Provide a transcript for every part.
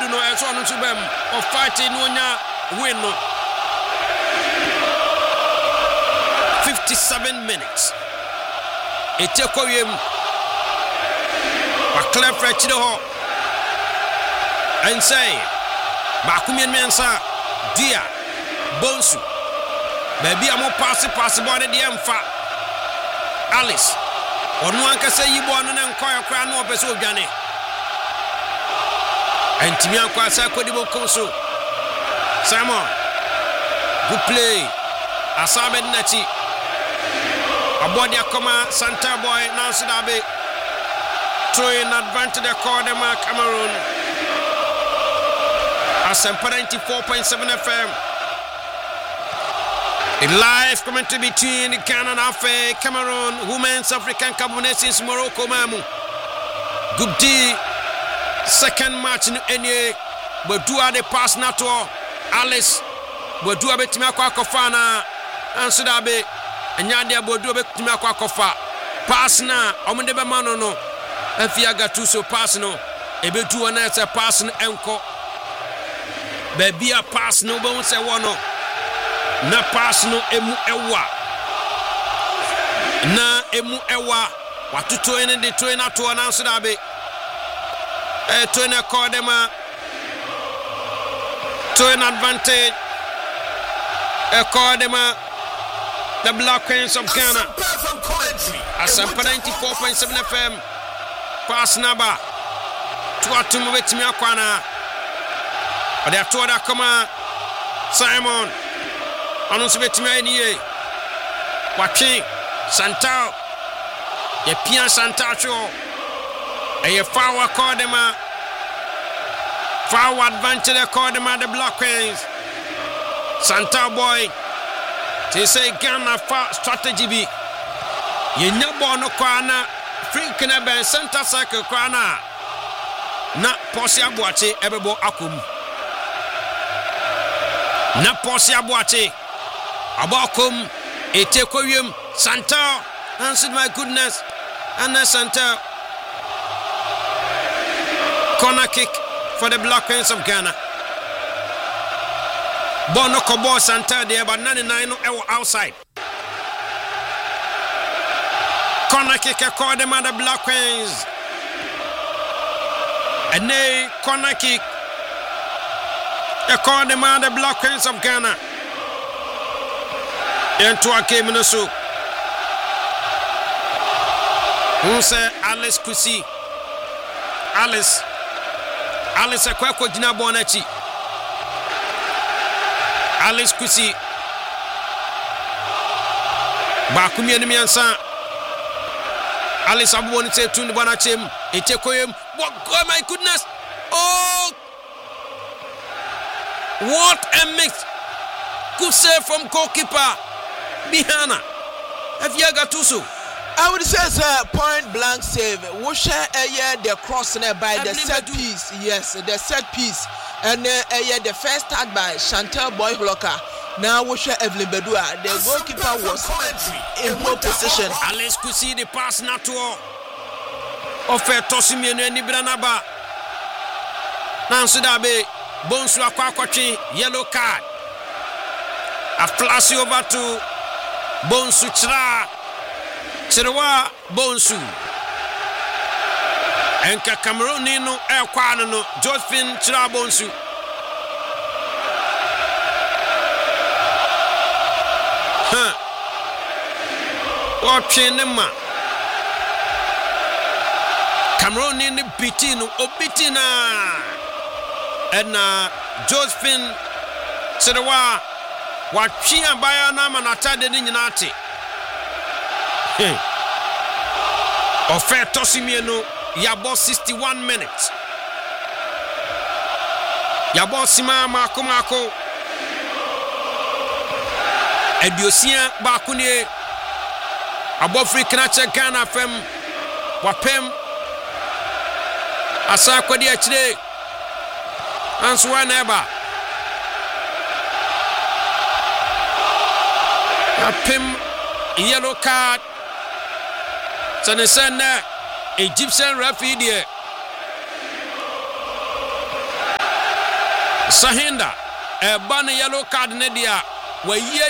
no eso no subem of fighting no nya win no 57 minutes etekoyem wa clear fetch the ho and say Bakumien Mensa Dia Bonsu baby amo pass boy de emfa Alice onu anka say yibo no na nkoy kra no obeso odwane Antimi akwa sa kodibo konso Simon good play Asabe Nati Abodia Koma Santa Boy Nancy Dabe throwing advantage the corner Cameroon Asempa 94.7 FM a live commentary between Ghana and Cameroon Women's African Cup of Nations Morocco Mamu good day second match in any but do the pass nato Alice but do a bit Akofana and Sudabe and Yadia Bodu betimi Akofa pass na omundebe mano no afia gatuso pass no ebetu ona ese pass no enko baby a pass no bo se wono na pass no emu ewa watuto ene de to na to na Sudabe to na Kodema to an advantage Kodema the Black Queens of Ghana Asampa 94.7 FM pass naba to atumu betimi akwana ode atoda kama Simon anonso betimi aniye watwe Santa ye pia Santa cho eye fawa Kodema forward advantage Kodema the Black Queens Santa boy they say Ghana for strategy be ye nyabo no kwana free kana ben center circle kwana na posi abuache ebebo akom na posi abuache abakom etekoyem Santa answered my goodness and the Santa corner kick for the Black Queens of Ghana. Bono Kobo Santa there, but 99 outside. Corner kick according to the Black Queens. And they corner kick according to the Black Queens of Ghana. Into a game in the soup. Who say Alice Kusi? Alice Akweko Jina Bonachi. Alice Kusi Bakumi enemy ansa Alice Abuoni say tun Bonachem Etekoyem oh my goodness oh what a mix good save from goalkeeper Bihana Afiaga Tusu I would say sir point blank save Wusha the cross by the set piece yes the set piece and the first start by Chantel Boy Blocker. Now we share Evelyn Bedua. The goalkeeper was in poor position. Alice could see the pass not to offer Tosimien and Ibranaba. Nancy Dabe, Bonsu Aquachi, yellow card. A flash over to Bonsu Chirawa Bonsu. Enka Cameroon nino kwana no Josephine Chirabonsu Opchenema Cameroon nini bitino obitina and Josephine Chirawa wachia baya na manatade ni nyinati Ofe Tosimieno Yabo 61 minutes. Yabo Sima Makomako Ediosia Bakuni Abo Free Knacha Ghana Fem Wapem Asa Kwadi HD Answa Neba Wapem yellow card Sanesana Egyptian referee there. Sahinda ban yellow card ne dia wa ya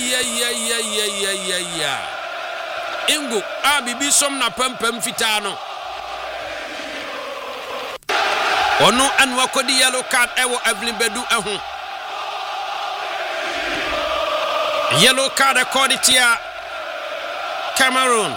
Ingo bibi som na pampam fitaa no ono anwa kodi yellow card ewo Evelyn Bedu eho yellow card according Cameroon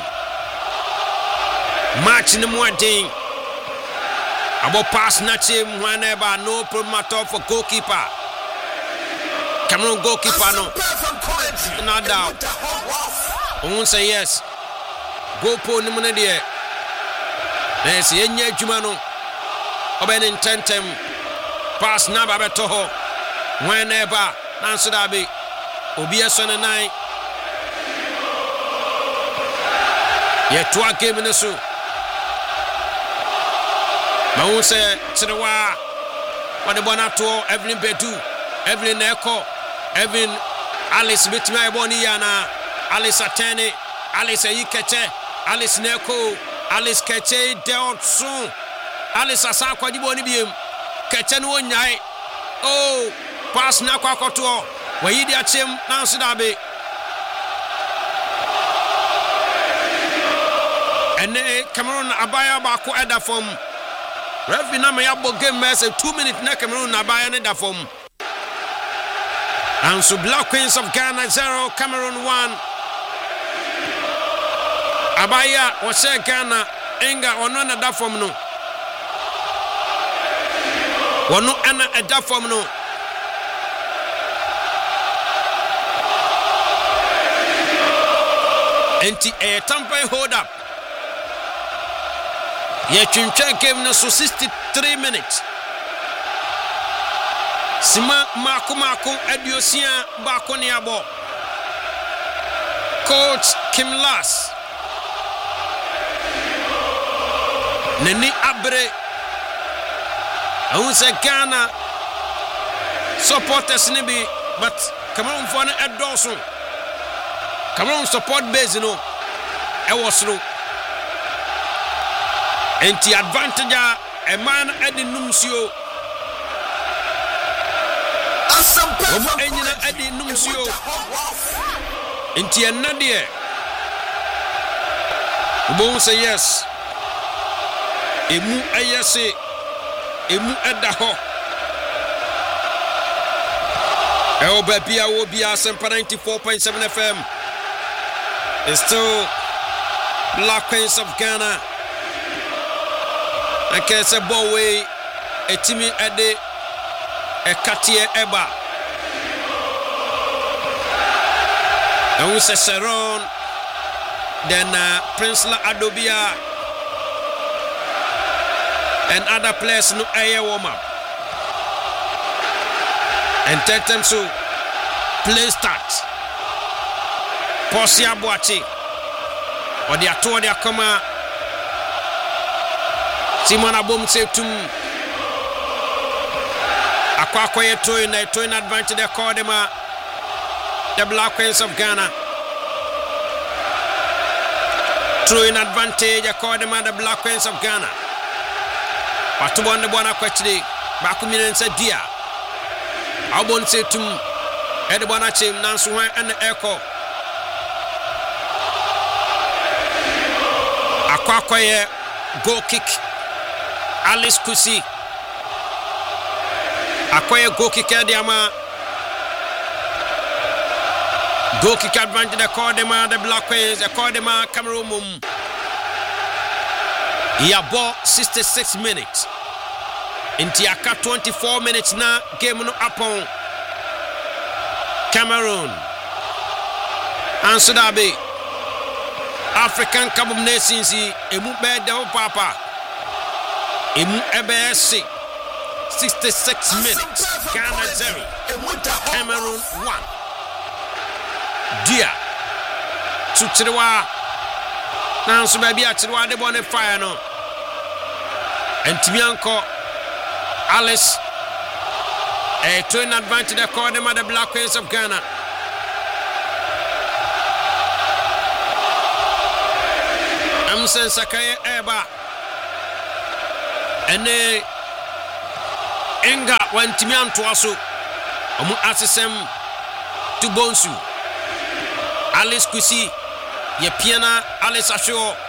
match ni muadin abo pass na team whenever no problem at all for goalkeeper Cameroon goalkeeper no not down won't say yes go po ni mune de na se enya adwuma no oben intentem pass na ba beto ho whenever na so da be obi eso ne nine ye to a game ne so ma won say tirewa wade bona to Evelyn Bedu Evelyn Eko Evelyn Alice bitma e boni yana Alice Atene Alice Yikeche Alice Neko Alice Keche Deotsun Alice Asakwa di boni biem Keche no nyai oh pass na kwa koto wa yidi achem na so da be ene Cameroon abaya ba ko eda form referee na me yabo game mess 2 minutes na Cameroon abaya ne da form and so Black Queens of Ghana 0 Cameroon 1 abaya o se Ghana enga ono na da form no wono ana eda form no enti tampai hold up ye twintwa game no so 63 minutes sima mako adiosia bako ne abo coach Kim Las nani abre awunse Ghana supporters ne bi but Cameroon for na edoso Cameroon support base no e wosro enti advantage a man edi numsio omo enyina edi numsio enti enade obo say yes emu ayese emu eda ho Elbabia will be a 94.7 FM. It's still Black Queens of Ghana. I can say Bowie, a Timmy Ede, a Katia Eba. And we say Sharon, then Prince La Adobia, and other players no air warm up. And tell them so play start. Posia Boachi. Or the ato dia kama Simona Bom say tum Akwa ye to in advantage they call them the Black Queens of Ghana. Throw in advantage they call them the Black Queens of Ghana. But one the bona kwetri bakumine nsa dia. Abon say tum edebona chim nanso hwan and echo Akwakoye goal kick Alice Kusi Akwaye goal kick ediama goal kick advantage the call them the Black Queens the call them Cameroon mum Yabo 66 minutes Intiaka 24 minutes na game no upon Cameroon and Sudabi African Cup of Nations emu be de papa emu ebesi 66 minutes Ghana 0 Cameroon 1 dia Tuchirwa na so ba bia chirwa de bone fire no Antimianko Alice to an advantage they call them the Black Queens of Ghana. Amsen Sakaye Eba and Inga wantimi antoa so omo asesem to Bonsu Alice Kusi ye piana Alice Asho